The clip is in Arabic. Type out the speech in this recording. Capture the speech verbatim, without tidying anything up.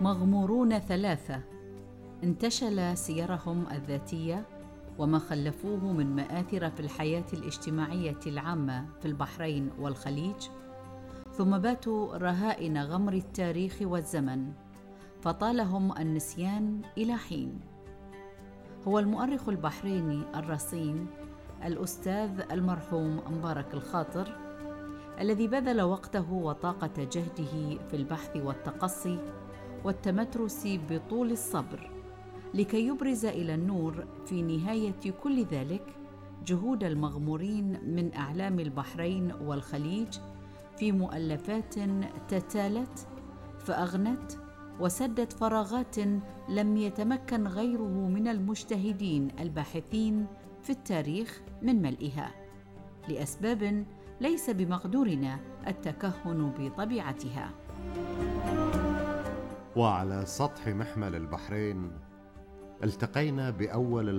مغمورون ثلاثة انتشل سيرهم الذاتية وما خلفوه من مآثر في الحياة الاجتماعية العامة في البحرين والخليج، ثم باتوا رهائن غمر التاريخ والزمن فطالهم النسيان إلى حين. هو المؤرخ البحريني الرصين الأستاذ المرحوم مبارك الخاطر الذي بذل وقته وطاقة جهده في البحث والتقصي والتمترس بطول الصبر لكي يبرز إلى النور في نهاية كل ذلك جهود المغمورين من أعلام البحرين والخليج في مؤلفات تتالت فأغنت وسدت فراغات لم يتمكن غيره من المجتهدين الباحثين في التاريخ من ملئها، لأسباب ليس بمقدورنا التكهن بطبيعتها. وعلى سطح محمل البحرين التقينا بأول